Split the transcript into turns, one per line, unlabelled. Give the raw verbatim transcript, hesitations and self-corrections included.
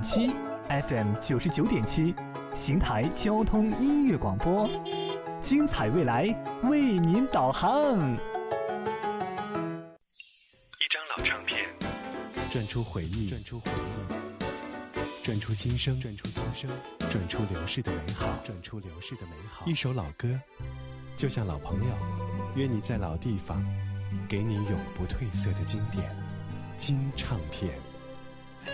七 F M 九十九点七，邢台交通音乐广播，精彩未来为您导航。
一张老唱片，
转出回忆，转出回忆，转出心声，转出心声，转出流逝的美好，转出流逝的美好。一首老歌，就像老朋友，约你在老地方，给你永不褪色的经典金唱片。